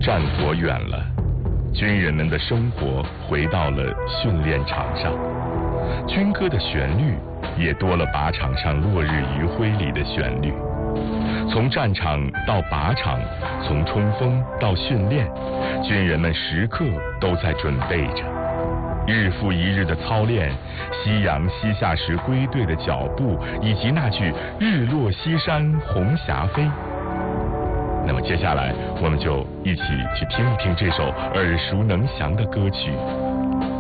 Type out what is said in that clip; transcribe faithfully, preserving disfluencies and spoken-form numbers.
战火远了，军人们的生活回到了训练场上，军歌的旋律也多了靶场上落日余晖里的旋律。从战场到靶场，从冲锋到训练，军人们时刻都在准备着。日复一日的操练，夕阳西下时归队的脚步，以及那句日落西山红霞飞。那么接下来我们就一起去听一听这首耳熟能详的歌曲《